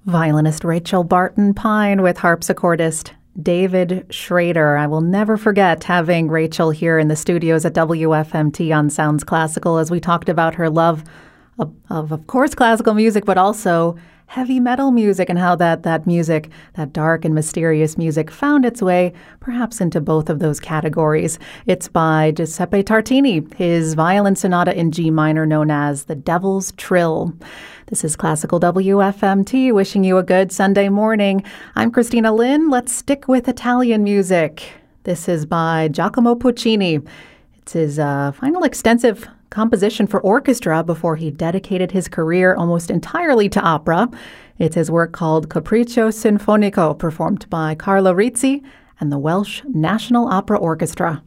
Violinist Rachel Barton Pine with harpsichordist David Schrader. I will never forget having Rachel here in the studios at WFMT on Sounds Classical as we talked about her love of course, classical music, but also heavy metal music and how that music, that dark and mysterious music, found its way perhaps into both of those categories. It's by Giuseppe Tartini, his violin sonata in G minor known as The Devil's Trill. This is Classical WFMT, wishing you a good Sunday morning. I'm Christina Lynn. Let's stick with Italian music. This is by Giacomo Puccini. It's his final extensive composition for orchestra before he dedicated his career almost entirely to opera. It's his work called Capriccio Sinfonico, performed by Carlo Rizzi and the Welsh National Opera Orchestra.